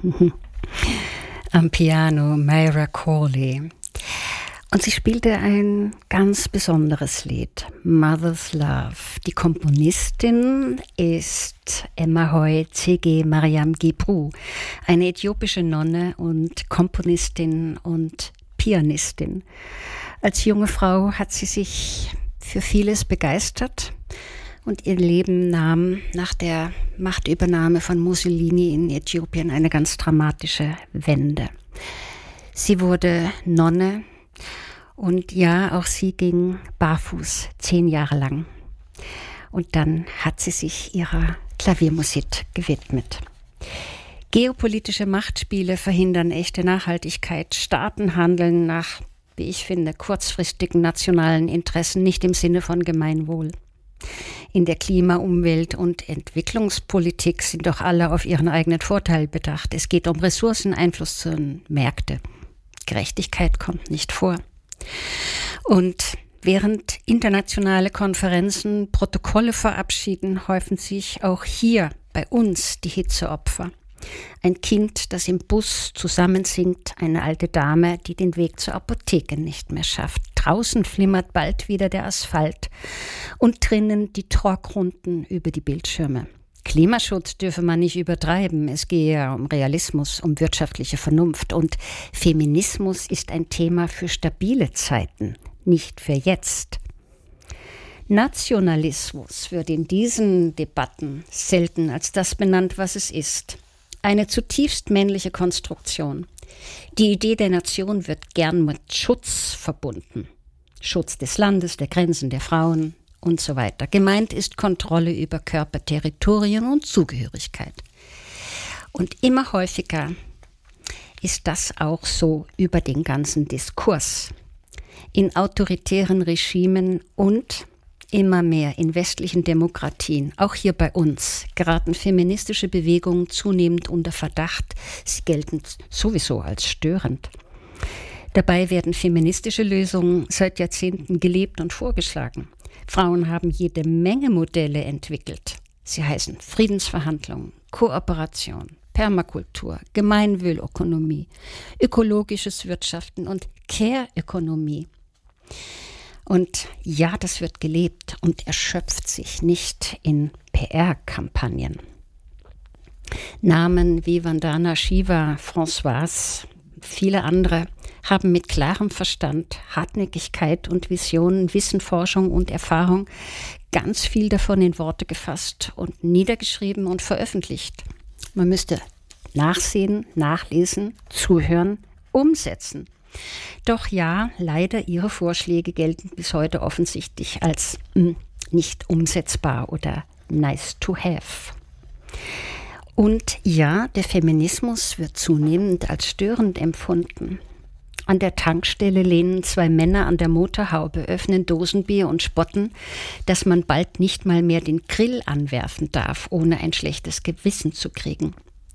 Am Piano Myra Corley. Und sie spielte ein ganz besonderes Lied, Mother's Love. Die Komponistin ist Emma-Hoy Tsege Mariam Gebru, eine äthiopische Nonne und Komponistin und Pianistin. Als junge Frau hat sie sich für vieles begeistert und ihr Leben nahm nach der Machtübernahme von Mussolini in Äthiopien eine ganz dramatische Wende. Sie wurde Nonne und ja, auch sie ging barfuß 10 Jahre lang. Und dann hat sie sich ihrer Klaviermusik gewidmet. Geopolitische Machtspiele verhindern echte Nachhaltigkeit. Staaten handeln nach, wie ich finde, kurzfristigen nationalen Interessen, nicht im Sinne von Gemeinwohl. In der Klima-, Umwelt- und Entwicklungspolitik sind doch alle auf ihren eigenen Vorteil bedacht. Es geht um Ressourcen, Einfluss zu Märkte. Gerechtigkeit kommt nicht vor. Und während internationale Konferenzen Protokolle verabschieden, häufen sich auch hier bei uns die Hitzeopfer. Ein Kind, das im Bus zusammensinkt, eine alte Dame, die den Weg zur Apotheke nicht mehr schafft. Draußen flimmert bald wieder der Asphalt und drinnen die Talkrunden über die Bildschirme. Klimaschutz dürfe man nicht übertreiben. Es gehe ja um Realismus, um wirtschaftliche Vernunft. Und Feminismus ist ein Thema für stabile Zeiten, nicht für jetzt. Nationalismus wird in diesen Debatten selten als das benannt, was es ist. Eine zutiefst männliche Konstruktion. Die Idee der Nation wird gern mit Schutz verbunden. Schutz des Landes, der Grenzen, der Frauen und so weiter. Gemeint ist Kontrolle über Körper, Territorien und Zugehörigkeit. Und immer häufiger ist das auch so über den ganzen Diskurs. In autoritären Regimen und immer mehr in westlichen Demokratien, auch hier bei uns, geraten feministische Bewegungen zunehmend unter Verdacht. Sie gelten sowieso als störend. Dabei werden feministische Lösungen seit Jahrzehnten gelebt und vorgeschlagen. Frauen haben jede Menge Modelle entwickelt. Sie heißen Friedensverhandlungen, Kooperation, Permakultur, Gemeinwohlökonomie, ökologisches Wirtschaften und Care-Ökonomie. Und ja, das wird gelebt und erschöpft sich nicht in PR-Kampagnen. Namen wie Vandana Shiva, Françoise, viele andere haben mit klarem Verstand, Hartnäckigkeit und Visionen, Wissen, Forschung und Erfahrung ganz viel davon in Worte gefasst und niedergeschrieben und veröffentlicht. Man müsste nachsehen, nachlesen, zuhören, umsetzen. Doch ja, leider, ihre Vorschläge gelten bis heute offensichtlich als nicht umsetzbar oder nice to have. Und ja, der Feminismus wird zunehmend als störend empfunden. An der Tankstelle lehnen 2 Männer an der Motorhaube, öffnen Dosenbier und spotten, dass man bald nicht mal mehr den Grill anwerfen darf, ohne ein schlechtes Gewissen zu kriegen.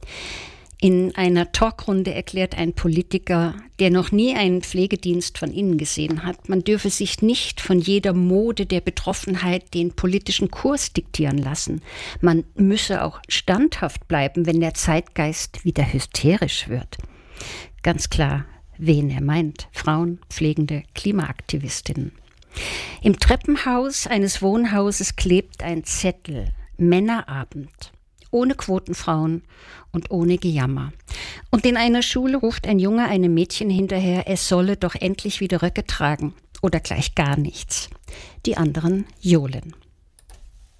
In einer Talkrunde erklärt ein Politiker, der noch nie einen Pflegedienst von innen gesehen hat, man dürfe sich nicht von jeder Mode der Betroffenheit den politischen Kurs diktieren lassen. Man müsse auch standhaft bleiben, wenn der Zeitgeist wieder hysterisch wird. Ganz klar, wen er meint: Frauen, pflegende Klimaaktivistinnen. Im Treppenhaus eines Wohnhauses klebt ein Zettel: Männerabend. Ohne Quotenfrauen und ohne Gejammer. Und in einer Schule ruft ein Junge einem Mädchen hinterher, es solle doch endlich wieder Röcke tragen oder gleich gar nichts. Die anderen johlen.